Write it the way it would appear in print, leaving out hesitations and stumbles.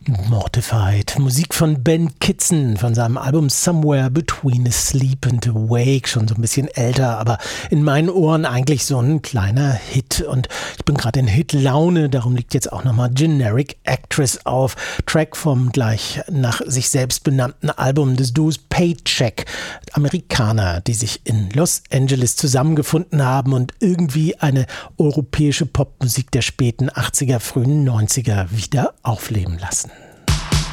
Mortified. Musik von Ben Kitson von seinem Album Somewhere Between Asleep and Awake. Schon so ein bisschen älter, aber in meinen Ohren eigentlich so ein kleiner Hit. Und ich bin gerade in Hit-Laune, darum liegt jetzt auch nochmal Generic Actress auf. Track vom gleich nach sich selbst benannten Album des Duos Paycheck. Amerikaner, die sich in Los Angeles zusammengefunden haben und irgendwie eine europäische Popmusik der späten 80er, frühen 90er wieder aufleben lassen.